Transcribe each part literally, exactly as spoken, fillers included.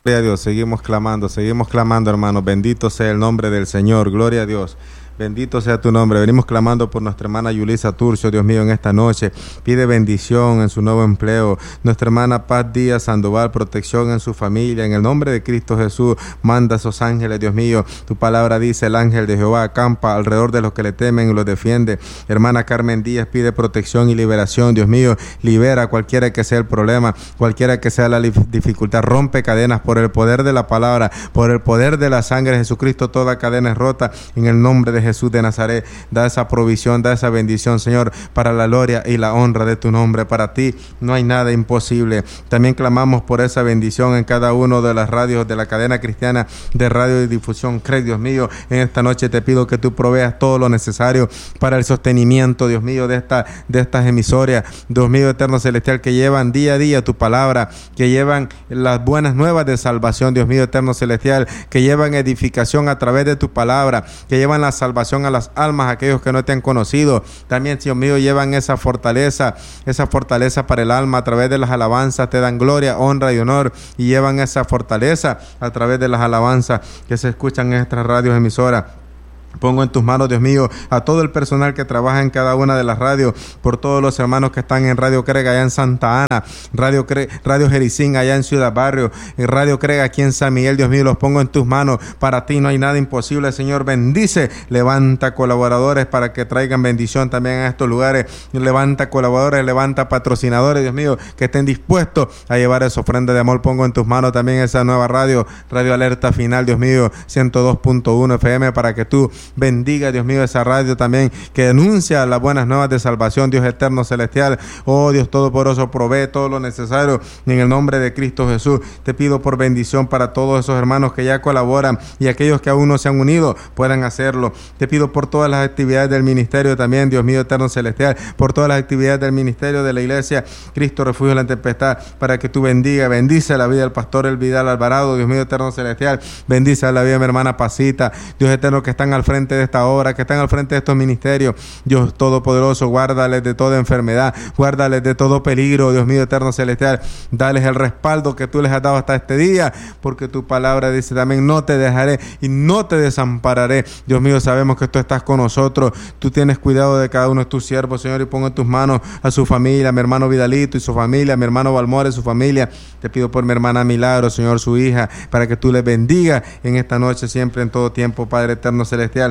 Gloria a Dios, seguimos clamando, seguimos clamando, hermanos. Bendito sea el nombre del Señor, gloria a Dios. Bendito sea tu nombre. Venimos clamando por nuestra hermana Yulisa Turcio, Dios mío, en esta noche. Pide bendición en su nuevo empleo. Nuestra hermana Paz Díaz Sandoval, protección en su familia. En el nombre de Cristo Jesús, manda a esos ángeles, Dios mío. Tu palabra dice, el ángel de Jehová acampa alrededor de los que le temen y los defiende. Hermana Carmen Díaz pide protección y liberación, Dios mío. Libera cualquiera que sea el problema, cualquiera que sea la dificultad. Rompe cadenas por el poder de la palabra, por el poder de la sangre de Jesucristo. Toda cadena es rota en el nombre de Jesús de Nazaret. Da esa provisión, da esa bendición, Señor, para la gloria y la honra de tu nombre. Para ti no hay nada imposible. También clamamos por esa bendición en cada uno de las radios de la cadena cristiana de radio y difusión C R E C, Dios mío. En esta noche te pido que tú proveas todo lo necesario para el sostenimiento, Dios mío, de, esta, de estas emisoras, Dios mío, eterno celestial, que llevan día a día tu palabra, que llevan las buenas nuevas de salvación, Dios mío, eterno celestial, que llevan edificación a través de tu palabra, que llevan la salvación a las almas, aquellos que no te han conocido. También, Dios mío, llevan esa fortaleza, esa fortaleza para el alma a través de las alabanzas. Te dan gloria, honra y honor, y llevan esa fortaleza a través de las alabanzas que se escuchan en estas radios emisoras. Pongo en tus manos, Dios mío, a todo el personal que trabaja en cada una de las radios, por todos los hermanos que están en Radio Crega allá en Santa Ana, Radio Cre Radio Jericín allá en Ciudad Barrio, en Radio Crega aquí en San Miguel. Dios mío, los pongo en tus manos. Para ti no hay nada imposible, Señor. Bendice, levanta colaboradores para que traigan bendición también a estos lugares. Levanta colaboradores, levanta patrocinadores, Dios mío, que estén dispuestos a llevar esa ofrenda de amor. Pongo en tus manos también esa nueva radio, Radio Alerta Final, Dios mío, ciento dos punto uno F M, para que tú bendiga, Dios mío, esa radio también que denuncia las buenas nuevas de salvación. Dios eterno celestial, oh Dios todopoderoso, provee todo lo necesario en el nombre de Cristo Jesús. Te pido por bendición para todos esos hermanos que ya colaboran y aquellos que aún no se han unido puedan hacerlo. Te pido por todas las actividades del ministerio también, Dios mío, eterno celestial, por todas las actividades del ministerio de la iglesia Cristo Refugio en la Tempestad, para que tú bendiga, bendice la vida del pastor El Vidal Alvarado, Dios mío, eterno celestial, bendice la vida de mi hermana Pasita, Dios eterno, que están al frente de esta obra, que están al frente de estos ministerios. Dios todopoderoso, guárdales de toda enfermedad, guárdales de todo peligro, Dios mío, eterno celestial. Dales el respaldo que tú les has dado hasta este día, porque tu palabra dice también, no te dejaré y no te desampararé. Dios mío, sabemos que tú estás con nosotros, tú tienes cuidado de cada uno de tus siervos, Señor, y pongo en tus manos a su familia, a mi hermano Vidalito y su familia, a mi hermano Balmore y su familia. Te pido por mi hermana Milagro, Señor, su hija, para que tú les bendigas en esta noche, siempre, en todo tiempo, Padre eterno celestial.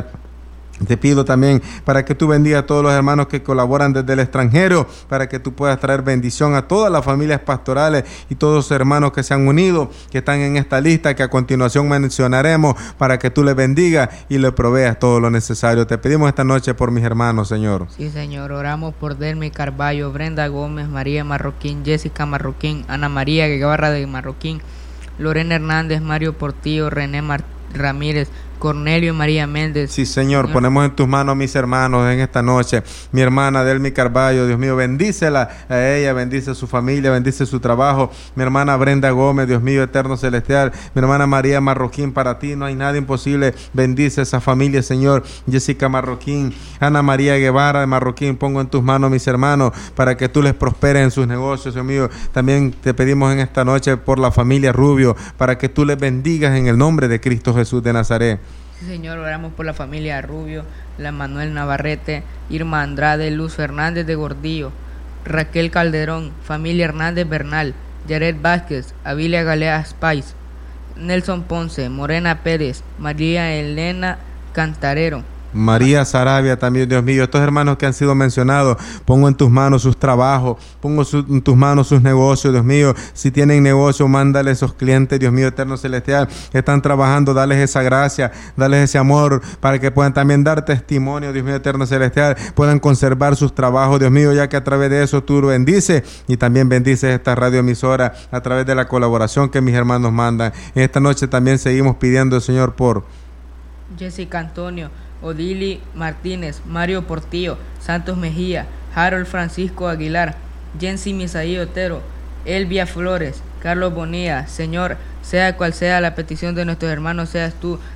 Te pido también para que tú bendigas a todos los hermanos que colaboran desde el extranjero, para que tú puedas traer bendición a todas las familias pastorales y todos los hermanos que se han unido, que están en esta lista que a continuación mencionaremos, para que tú les bendigas y les proveas todo lo necesario. Te pedimos esta noche por mis hermanos, Señor. Sí, Señor, oramos por Delmi Carballo, Brenda Gómez, María Marroquín, Jessica Marroquín, Ana María Guevara de Marroquín, Lorena Hernández, Mario Portillo, René Mar Ramírez, Cornelio y María Méndez. Sí, Señor, Señor, ponemos en tus manos a mis hermanos en esta noche. Mi hermana Delmi Carballo, Dios mío, bendícela a ella, bendice a su familia, bendice su trabajo. Mi hermana Brenda Gómez, Dios mío, eterno celestial. Mi hermana María Marroquín, para ti no hay nada imposible. Bendice esa familia, Señor. Jessica Marroquín, Ana María Guevara de Marroquín, pongo en tus manos mis hermanos para que tú les prosperes en sus negocios, Dios mío. También te pedimos en esta noche por la familia Rubio, para que tú les bendigas en el nombre de Cristo Jesús de Nazaret. Sí, Señor, oramos por la familia Rubio, la Manuel Navarrete, Irma Andrade, Luz Fernández de Gordillo, Raquel Calderón, familia Hernández Bernal, Jared Vázquez, Avilia Galea Spice, Nelson Ponce, Morena Pérez, María Elena Cantarero, María Sarabia también, Dios mío. Estos hermanos que han sido mencionados, pongo en tus manos sus trabajos, pongo su, en tus manos sus negocios, Dios mío. Si tienen negocio, mándale esos clientes, Dios mío, eterno celestial, que están trabajando, dales esa gracia, dales ese amor, para que puedan también dar testimonio, Dios mío, eterno celestial, puedan conservar sus trabajos, Dios mío, ya que a través de eso tú lo bendices, y también bendices esta radioemisora a través de la colaboración que mis hermanos mandan. En esta noche también seguimos pidiendo, Señor, por Jessica Antonio, Odili Martínez, Mario Portillo, Santos Mejía, Harold Francisco Aguilar, Jensi Misaí Otero, Elvia Flores, Carlos Bonilla. Señor, sea cual sea la petición de nuestros hermanos, seas tú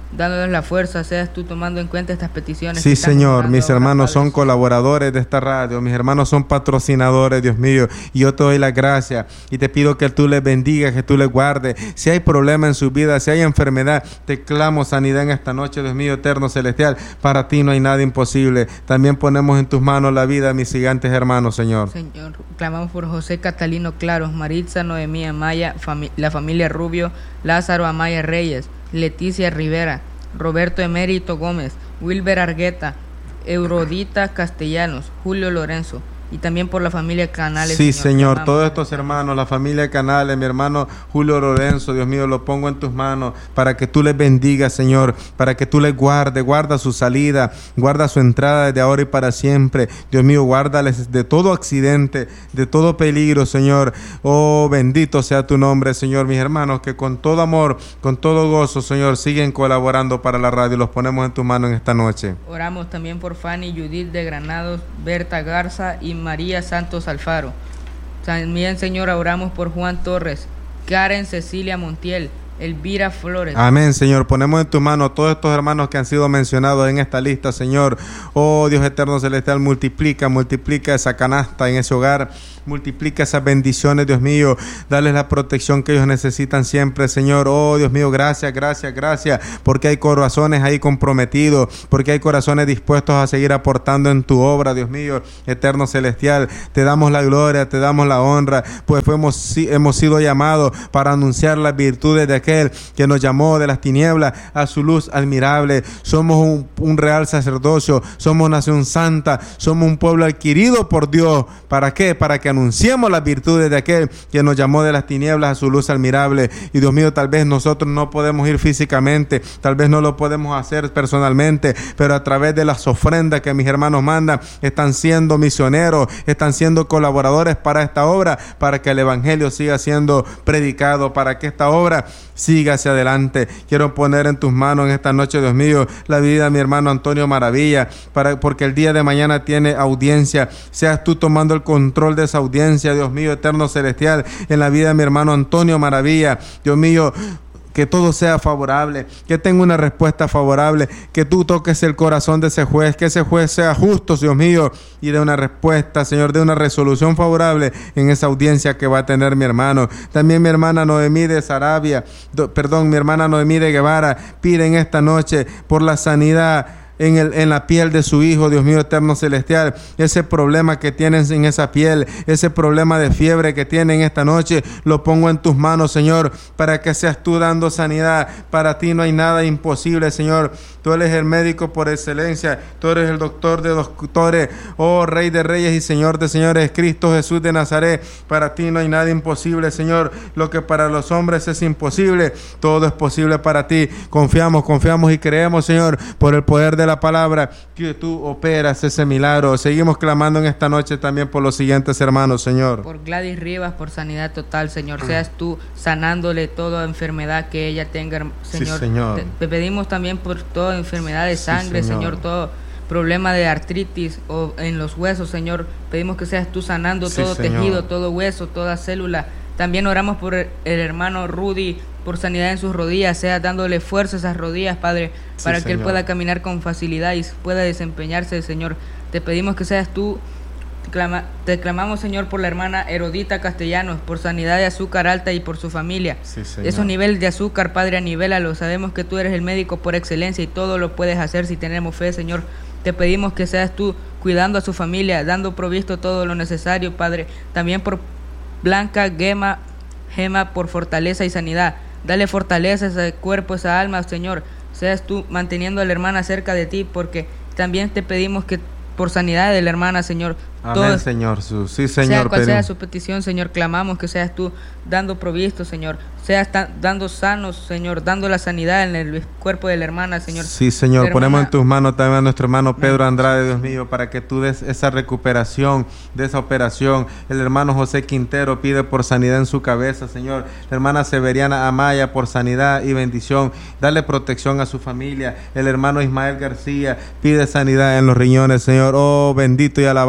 dándoles la fuerza, seas tú tomando en cuenta estas peticiones. Sí, Señor, mis hermanos ahora, son colaboradores de esta radio, mis hermanos son patrocinadores, Dios mío, y yo te doy las gracias y te pido que tú les bendigas, que tú les guardes. Si hay problema en su vida, si hay enfermedad, te clamo sanidad en esta noche, Dios mío, eterno celestial. Para ti no hay nada imposible. También ponemos en tus manos la vida de mis gigantes hermanos, Señor. Señor, clamamos por José Catalino Claros, Maritza Noemí Amaya, fami- la familia Rubio, Lázaro Amaya Reyes, Leticia Rivera, Roberto Emérito Gómez, Wilber Argueta, Eurodita Castellanos, Julio Lorenzo, y también por la familia Canales. Sí, Señor, Señor, clamamos. todos estos hermanos, la familia Canales, mi hermano Julio Lorenzo, Dios mío, lo pongo en tus manos para que tú les bendigas, Señor, para que tú les guardes, guarda su salida, guarda su entrada desde ahora y para siempre. Dios mío, guárdales de todo accidente, de todo peligro, Señor. Oh, bendito sea tu nombre, Señor. Mis hermanos, que con todo amor, con todo gozo, Señor, siguen colaborando para la radio. Los ponemos en tus manos en esta noche. Oramos también por Fanny Judith de Granados, Berta Garza y María Santos Alfaro. También, Señor, oramos por Juan Torres, Karen Cecilia Montiel, Elvira Flores. Amén, Señor. Ponemos en tu mano todos estos hermanos que han sido mencionados en esta lista, Señor. Oh, Dios eterno celestial, multiplica, multiplica esa canasta en ese hogar. Multiplica esas bendiciones, Dios mío. Dales la protección que ellos necesitan siempre, Señor. Oh, Dios mío, gracias, gracias, gracias. Porque hay corazones ahí comprometidos. Porque hay corazones dispuestos a seguir aportando en tu obra, Dios mío, eterno celestial. Te damos la gloria, te damos la honra. Pues fuimos, hemos sido llamados para anunciar las virtudes de aquel que nos llamó de las tinieblas a su luz admirable. Somos un, un real sacerdocio. Somos nación santa. Somos un pueblo adquirido por Dios. ¿Para qué? Para que anunciemos las virtudes de aquel que nos llamó de las tinieblas a su luz admirable. Y Dios mío, tal vez nosotros no podemos ir físicamente, tal vez no lo podemos hacer personalmente, pero a través de las ofrendas que mis hermanos mandan, están siendo misioneros, están siendo colaboradores para esta obra, para que el evangelio siga siendo predicado, para que esta obra siga hacia adelante. Quiero poner en tus manos en esta noche, Dios mío, la vida de mi hermano Antonio Maravilla, para, porque el día de mañana tiene audiencia. Seas tú tomando el control de esa audiencia, Dios mío, eterno celestial, en la vida de mi hermano Antonio Maravilla. Dios mío, que todo sea favorable, que tenga una respuesta favorable, que tú toques el corazón de ese juez, que ese juez sea justo, Dios mío, y dé una respuesta, Señor, de una resolución favorable en esa audiencia que va a tener mi hermano. También mi hermana Noemí de Sarabia, do, perdón, mi hermana Noemí de Guevara, pide en esta noche por la sanidad En, el, en la piel de su hijo, Dios mío, eterno celestial. Ese problema que tienen en esa piel, ese problema de fiebre que tienen esta noche, lo pongo en tus manos, Señor, para que seas tú dando sanidad. Para ti no hay nada imposible, Señor. Tú eres el médico por excelencia, tú eres el doctor de doctores, oh Rey de reyes y Señor de señores, Cristo Jesús de Nazaret. Para ti no hay nada imposible, Señor. Lo que para los hombres es imposible, todo es posible para ti. Confiamos, confiamos y creemos, Señor, por el poder de la palabra, que tú operas ese milagro. Seguimos clamando en esta noche también por los siguientes hermanos, Señor. Por Gladys Rivas, por sanidad total, Señor. Seas tú sanándole toda enfermedad que ella tenga, Señor. Sí, Señor. Te, te pedimos también por toda enfermedad de sangre, sí, Señor. Señor, todo problema de artritis o en los huesos, Señor. Pedimos que seas tú sanando Sí, todo Señor. tejido, todo hueso, toda célula. También oramos por el, el hermano Rudy, por sanidad en sus rodillas, sea dándole fuerza a esas rodillas, Padre, Sí, para que él Señor. pueda caminar con facilidad y pueda desempeñarse, Señor. Te pedimos que seas tú. Clama, te clamamos, Señor, por la hermana Herodita Castellanos, por sanidad de azúcar alta y por su familia. Sí, Señor. Esos niveles de azúcar, Padre, anivélalo. Sabemos que tú eres el médico por excelencia y todo lo puedes hacer si tenemos fe, Señor. Te pedimos que seas tú cuidando a su familia, dando provisto todo lo necesario, Padre. También por Blanca Gema, Gema, por fortaleza y sanidad. Dale fortaleza a ese cuerpo, a esa alma, Señor. Seas tú manteniendo a la hermana cerca de ti, porque también te pedimos que por sanidad de la hermana, Señor. Amén, Todo, Señor. Su, sí, sea Señor. cual sea pedimos. su petición, Señor, clamamos que seas tú dando provisto, Señor. Seas ta- dando sanos, Señor, dando la sanidad en el cuerpo de la hermana, Señor. Sí, Señor, La ponemos hermana- en tus manos también a nuestro hermano Pedro Andrade, Dios mío, para que tú des esa recuperación de esa operación. El hermano José Quintero pide por sanidad en su cabeza, Señor. La hermana Severiana Amaya por sanidad y bendición. Dale protección a su familia. El hermano Ismael García pide sanidad en los riñones, Señor. Oh, bendito y alabado sea tu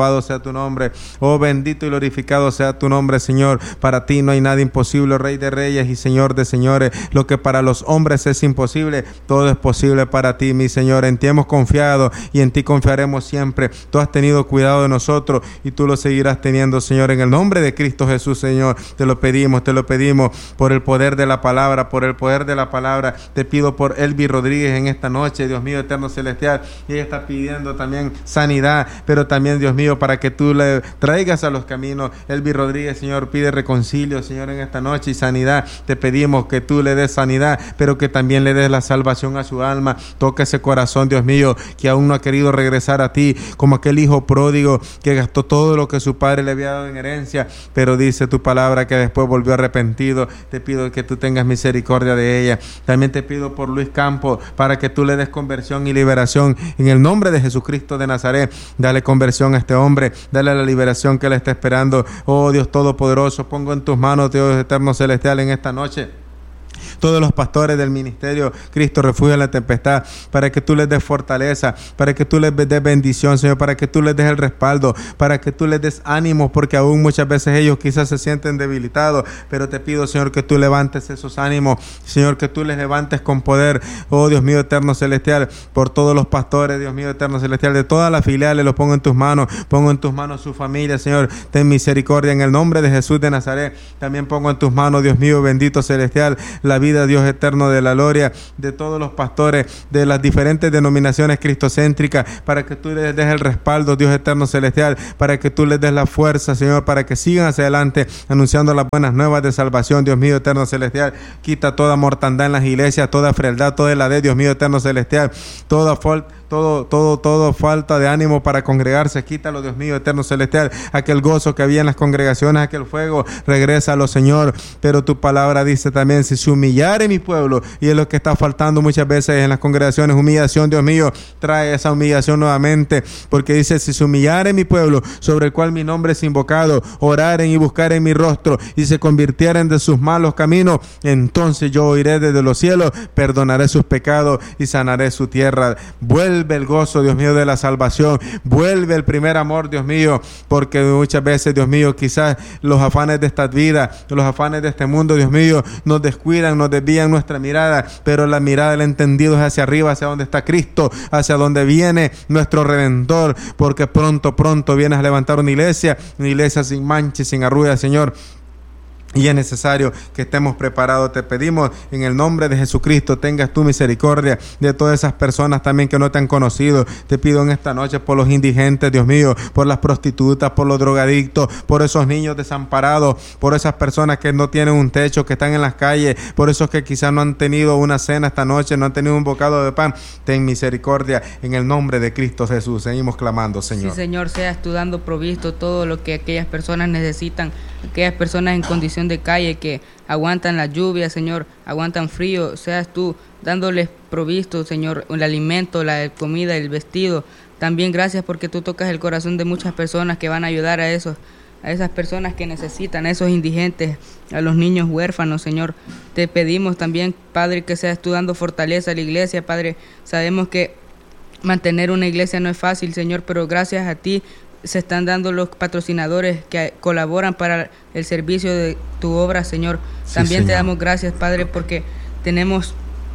tu nombre. Oh, bendito y glorificado sea tu nombre, Señor. Para ti no hay nada imposible, Rey de reyes y Señor de señores. Lo que para los hombres es imposible, todo es posible para ti, mi Señor. En ti hemos confiado y en ti confiaremos siempre. Tú has tenido cuidado de nosotros y tú lo seguirás teniendo, Señor. En el nombre de Cristo Jesús, Señor, te lo pedimos, te lo pedimos por el poder de la palabra, por el poder de la palabra. Te pido por Elvi Rodríguez en esta noche, Dios mío, eterno celestial. Y ella está pidiendo también sanidad, pero también, Dios mío, para que tú le traigas a los caminos. Elvi Rodríguez, Señor, pide reconcilio, Señor, en esta noche y sanidad. Te pedimos que tú le des sanidad, pero que también le des la salvación a su alma. Toca ese corazón, Dios mío, que aún no ha querido regresar a ti, como aquel hijo pródigo que gastó todo lo que su padre le había dado en herencia, pero dice tu palabra que después volvió arrepentido. Te pido que tú tengas misericordia de ella. También te pido por Luis Campos, para que tú le des conversión y liberación en el nombre de Jesucristo de Nazaret. Dale conversión a este hombre, dale la liberación que él está esperando. Oh Dios Todopoderoso, pongo en tus manos, Dios eterno celestial, en esta noche todos los pastores del ministerio Cristo Refugio en la Tempestad, para que tú les des fortaleza, para que tú les des bendición, Señor, para que tú les des el respaldo, para que tú les des ánimo, porque aún muchas veces ellos quizás se sienten debilitados, pero te pido, Señor, que tú levantes esos ánimos, Señor, que tú les levantes con poder. Oh Dios mío eterno celestial, por todos los pastores, Dios mío eterno celestial, de todas las filiales, los pongo en tus manos, pongo en tus manos su familia, Señor, ten misericordia en el nombre de Jesús de Nazaret. También pongo en tus manos, Dios mío bendito celestial, la vida, Dios eterno de la gloria, de todos los pastores de las diferentes denominaciones cristocéntricas, para que tú les des el respaldo, Dios eterno celestial, para que tú les des la fuerza, Señor, para que sigan hacia adelante anunciando las buenas nuevas de salvación, Dios mío eterno celestial. Quita toda mortandad en las iglesias, toda frialdad, toda heladez, Dios mío eterno celestial, toda falta Todo, todo, todo falta de ánimo para congregarse, quítalo, Dios mío eterno celestial. Aquel gozo que había en las congregaciones, aquel fuego, regrésalo, Señor. Pero tu palabra dice también, si se humillare mi pueblo, y es lo que está faltando muchas veces en las congregaciones, humillación, Dios mío, trae esa humillación nuevamente, porque dice, si se humillare mi pueblo, sobre el cual mi nombre es invocado, oraren y buscaren mi rostro, y se convirtieren de sus malos caminos, entonces yo oiré desde los cielos, perdonaré sus pecados y sanaré su tierra. Vuelve Vuelve el gozo, Dios mío, de la salvación. Vuelve el primer amor, Dios mío, porque muchas veces, Dios mío, quizás los afanes de esta vida, los afanes de este mundo, Dios mío, nos descuidan, nos desvían nuestra mirada, pero la mirada del entendido es hacia arriba, hacia donde está Cristo, hacia donde viene nuestro Redentor, porque pronto, pronto vienes a levantar una iglesia, una iglesia sin mancha y sin arrugas, Señor. Y es necesario que estemos preparados. Te pedimos en el nombre de Jesucristo, tengas tu misericordia de todas esas personas también que no te han conocido. Te pido en esta noche por los indigentes, Dios mío, por las prostitutas, por los drogadictos, por esos niños desamparados, por esas personas que no tienen un techo, que están en las calles, por esos que quizás no han tenido una cena esta noche, no han tenido un bocado de pan. Ten misericordia en el nombre de Cristo Jesús. Seguimos clamando, Señor. Sí, Señor, seas tú dando provisto todo lo que aquellas personas necesitan, aquellas personas en condición de calle que aguantan la lluvia, Señor, aguantan frío, seas tú dándoles provisto, Señor, el alimento, la comida, el vestido. También gracias porque tú tocas el corazón de muchas personas que van a ayudar a esos, a esas personas que necesitan, a esos indigentes, a los niños huérfanos, Señor. Te pedimos también, Padre, que seas tú dando fortaleza a la iglesia, Padre. Sabemos que mantener una iglesia no es fácil, Señor, pero gracias a ti se están dando los patrocinadores que colaboran para el servicio de tu obra, Señor. Sí, También Señor. Te damos gracias, Padre, porque tenemos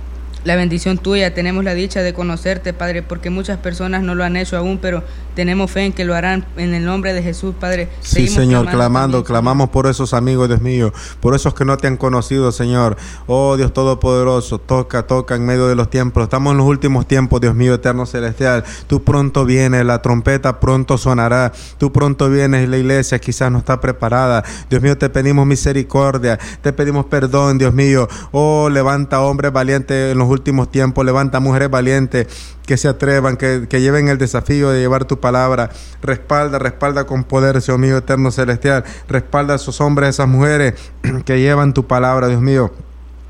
la bendición tuya, tenemos la dicha de conocerte, Padre, porque muchas personas no lo han hecho aún, pero tenemos fe en que lo harán en el nombre de Jesús, Padre. Sí, Seguimos Señor, clamando, clamando, también, clamamos por esos amigos, Dios mío, por esos que no te han conocido, Señor. Oh, Dios Todopoderoso, toca, toca en medio de los tiempos. Estamos en los últimos tiempos, Dios mío, eterno celestial. Tú pronto vienes, la trompeta pronto sonará. Tú pronto vienes, la iglesia quizás no está preparada. Dios mío, te pedimos misericordia, te pedimos perdón, Dios mío. Oh, levanta hombres valientes en los últimos tiempos, levanta mujeres valientes que se atrevan, que, que lleven el desafío de llevar tu palabra. Respalda, respalda con poder, Señor mío, eterno celestial. Respalda a esos hombres, a esas mujeres que llevan tu palabra, Dios mío.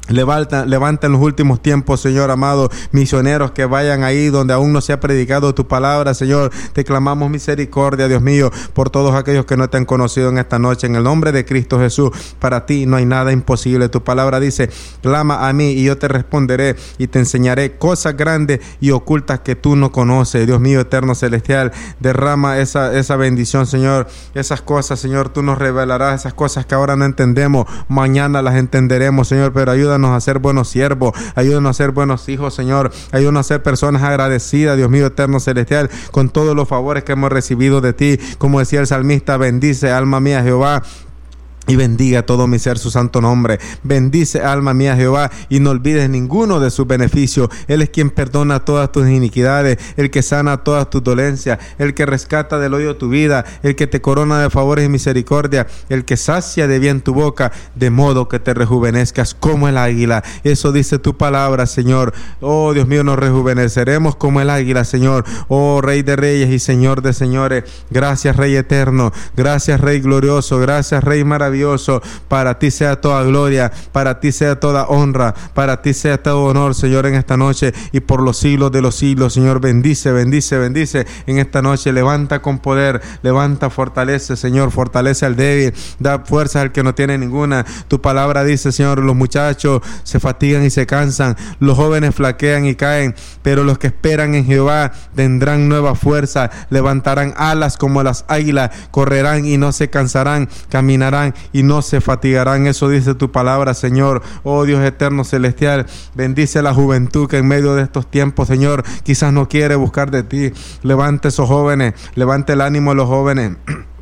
Levanta, levanta en los últimos tiempos, Señor amado, misioneros que vayan ahí donde aún no se ha predicado tu palabra, Señor. Te clamamos misericordia, Dios mío, por todos aquellos que no te han conocido en esta noche. En el nombre de Cristo Jesús, para ti no hay nada imposible. Tu palabra dice: clama a mí y yo te responderé y te enseñaré cosas grandes y ocultas que tú no conoces. Dios mío, eterno celestial, derrama esa, esa bendición, Señor. Esas cosas, Señor, tú nos revelarás. Esas cosas que ahora no entendemos, mañana las entenderemos, Señor. Pero ayúdanos a ser buenos siervos, ayúdanos a ser buenos hijos, Señor. Ayúdanos a ser personas agradecidas, Dios mío, eterno celestial, con todos los favores que hemos recibido de ti. Como decía el salmista: bendice, alma mía, Jehová, y bendiga todo mi ser su santo nombre. Bendice, alma mía, Jehová, y no olvides ninguno de sus beneficios. Él es quien perdona todas tus iniquidades, el que sana todas tus dolencias, el que rescata del hoyo tu vida, el que te corona de favores y misericordia, el que sacia de bien tu boca, de modo que te rejuvenezcas como el águila. Eso dice tu palabra, Señor. Oh, Dios mío, nos rejuveneceremos como el águila, Señor. Oh, Rey de reyes y Señor de señores. Gracias, Rey eterno. Gracias, Rey glorioso. Gracias, Rey maravilloso. Para ti sea toda gloria, para ti sea toda honra, para ti sea todo honor, Señor, en esta noche y por los siglos de los siglos, Señor. Bendice, bendice, bendice en esta noche. Levanta con poder, levanta, fortalece, Señor, fortalece al débil, da fuerza al que no tiene ninguna. Tu palabra dice, Señor: los muchachos se fatigan y se cansan, los jóvenes flaquean y caen, pero los que esperan en Jehová tendrán nueva fuerza, levantarán alas como las águilas, correrán y no se cansarán, caminarán y no se fatigarán. Eso dice tu palabra, Señor. Oh Dios eterno celestial, bendice a la juventud que en medio de estos tiempos, Señor, quizás no quiere buscar de ti. Levante esos jóvenes, levante el ánimo de los jóvenes.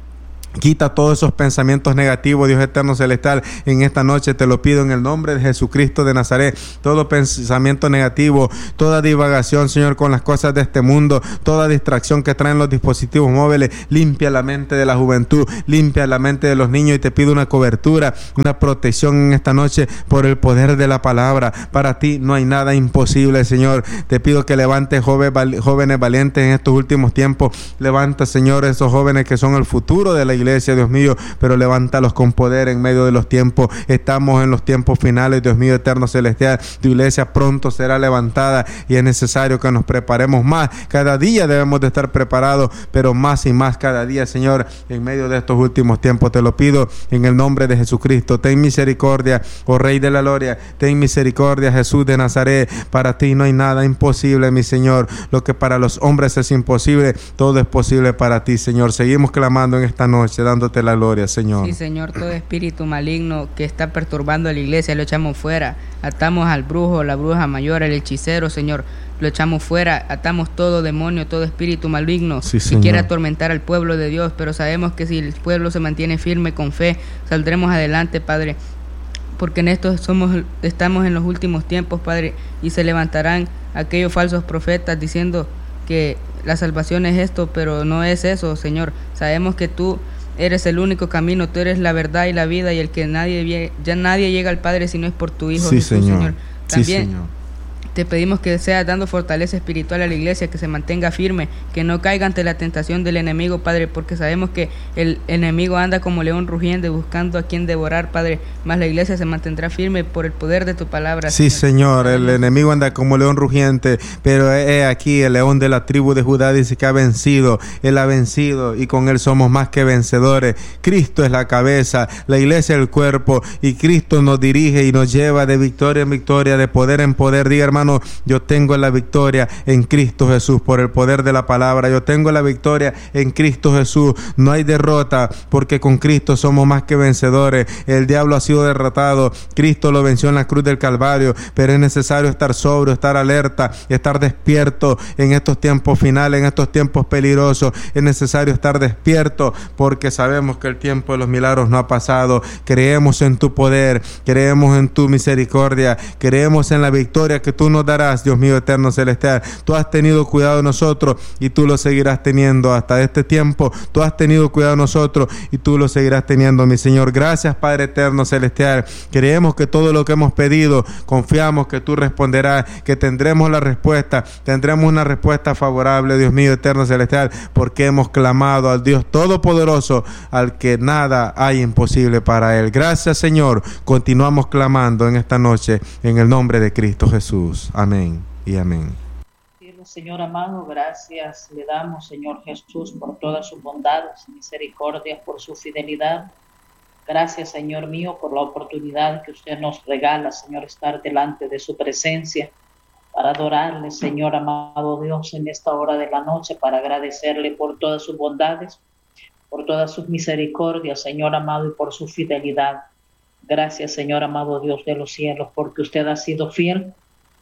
Quita todos esos pensamientos negativos, Dios eterno celestial. En esta noche te lo pido en el nombre de Jesucristo de Nazaret. Todo pensamiento negativo, toda divagación, Señor, con las cosas de este mundo, toda distracción que traen los dispositivos móviles, limpia la mente de la juventud, limpia la mente de los niños, y te pido una cobertura, una protección en esta noche por el poder de la palabra. Para ti no hay nada imposible, Señor. Te pido que levantes jóvenes valientes en estos últimos tiempos. Levanta, Señor, esos jóvenes que son el futuro de la iglesia, Dios mío, pero levántalos con poder en medio de los tiempos. Estamos en los tiempos finales, Dios mío, eterno celestial. Tu iglesia pronto será levantada y es necesario que nos preparemos más. Cada día debemos de estar preparados, pero más y más cada día, Señor, en medio de estos últimos tiempos. Te lo pido en el nombre de Jesucristo. Ten misericordia, oh Rey de la gloria. Ten misericordia, Jesús de Nazaret. Para ti no hay nada imposible, mi Señor. Lo que para los hombres es imposible, todo es posible para ti, Señor. Seguimos clamando en esta noche, dándote la gloria, Señor. Sí, Señor, todo espíritu maligno que está perturbando a la iglesia lo echamos fuera. Atamos al brujo, la bruja mayor, el hechicero, Señor, lo echamos fuera. Atamos todo demonio, todo espíritu maligno sí, que quiera atormentar al pueblo de Dios. Pero sabemos que si el pueblo se mantiene firme con fe, saldremos adelante, Padre, porque en esto somos, estamos en los últimos tiempos, Padre, y se levantarán aquellos falsos profetas diciendo que la salvación es esto, pero no es eso, Señor. Sabemos que tú eres el único camino, tú eres la verdad y la vida, y el que nadie ya nadie llega al Padre si no es por tu Hijo, sí, Jesús, Señor. Señor. También sí, Señor. Te pedimos que sea dando fortaleza espiritual a la iglesia, que se mantenga firme, que no caiga ante la tentación del enemigo, Padre, porque sabemos que el enemigo anda como león rugiente buscando a quien devorar, Padre, mas la iglesia se mantendrá firme por el poder de tu palabra. Sí, Señor, el enemigo anda como león rugiente, pero he aquí el león de la tribu de Judá dice que ha vencido. Él ha vencido y con él somos más que vencedores. Cristo es la cabeza, la iglesia el cuerpo, y Cristo nos dirige y nos lleva de victoria en victoria, de poder en poder. Diga, hermano, yo tengo la victoria en Cristo Jesús por el poder de la palabra. Yo tengo la victoria en Cristo Jesús. No hay derrota, porque con Cristo somos más que vencedores. El diablo ha sido derrotado, Cristo lo venció en la cruz del Calvario, pero es necesario estar sobrio, estar alerta, estar despierto en estos tiempos finales, en estos tiempos peligrosos. Es necesario estar despierto, porque sabemos que el tiempo de los milagros no ha pasado. Creemos en tu poder, creemos en tu misericordia, creemos en la victoria que tú tú nos darás, Dios mío eterno celestial. Tú has tenido cuidado de nosotros y tú lo seguirás teniendo hasta este tiempo. Tú has tenido cuidado de nosotros y tú lo seguirás teniendo, mi Señor. Gracias, Padre eterno celestial. Creemos que todo lo que hemos pedido, confiamos que tú responderás, que tendremos la respuesta, tendremos una respuesta favorable, Dios mío eterno celestial, porque hemos clamado al Dios Todopoderoso, al que nada hay imposible para Él. Gracias, Señor. Continuamos clamando en esta noche en el nombre de Cristo Jesús. Amén y amén. Señor amado, gracias le damos, Señor Jesús, por todas sus bondades, misericordias, por su fidelidad. Gracias, Señor mío, por la oportunidad que usted nos regala, Señor, estar delante de su presencia, para adorarle, Señor amado Dios, en esta hora de la noche, para agradecerle por todas sus bondades, por todas sus misericordias, Señor amado, y por su fidelidad. Gracias, Señor amado Dios de los cielos, porque usted ha sido fiel,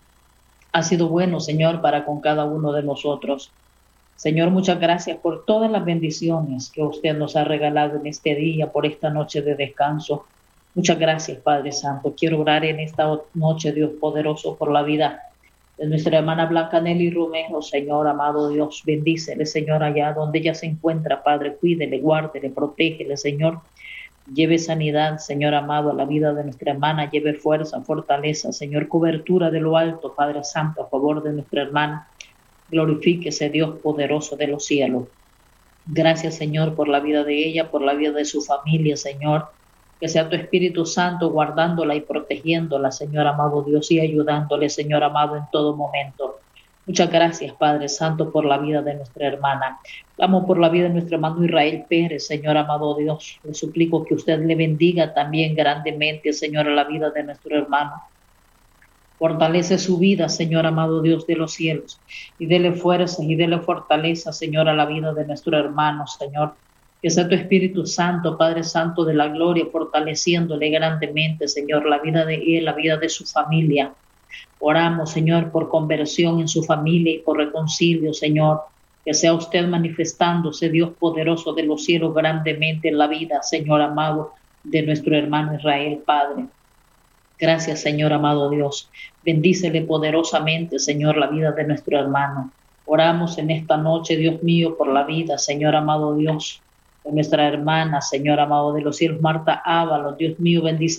ha sido bueno, Señor, para con cada uno de nosotros. Señor, muchas gracias por todas las bendiciones que usted nos ha regalado en este día, por esta noche de descanso. Muchas gracias, Padre Santo. Quiero orar en esta noche, Dios poderoso, por la vida de nuestra hermana Blanca Nelly Romero. Señor, amado Dios, bendícele, Señor, allá donde ella se encuentra, Padre, cuídele, guárdele, protégele, Señor. Lleve sanidad, Señor amado, a la vida de nuestra hermana, lleve fuerza, fortaleza, Señor, cobertura de lo alto, Padre Santo, a favor de nuestra hermana. Glorifíquese, Dios poderoso de los cielos. Gracias, Señor, por la vida de ella, por la vida de su familia, Señor. Que sea tu Espíritu Santo guardándola y protegiéndola, Señor amado Dios, y ayudándole, Señor amado, en todo momento. Muchas gracias, Padre Santo, por la vida de nuestra hermana. Clamo por la vida de nuestro hermano Israel Pérez, Señor amado Dios. Le suplico que usted le bendiga también grandemente, Señor, a la vida de nuestro hermano. Fortalece su vida, Señor amado Dios de los cielos, y dele fuerza y dele fortaleza, Señor, a la vida de nuestro hermano, Señor. Que sea tu Espíritu Santo, Padre Santo de la gloria, fortaleciéndole grandemente, Señor, la vida de él, la vida de su familia. Oramos, Señor, por conversión en su familia y por reconcilio, Señor. Que sea usted manifestándose, Dios poderoso de los cielos, grandemente en la vida, Señor amado, de nuestro hermano Israel, Padre. Gracias, Señor amado Dios. Bendícele poderosamente, Señor, la vida de nuestro hermano. Oramos en esta noche, Dios mío, por la vida, Señor amado Dios, de nuestra hermana, Señor amado de los cielos, Marta Ábalos. Dios mío, bendice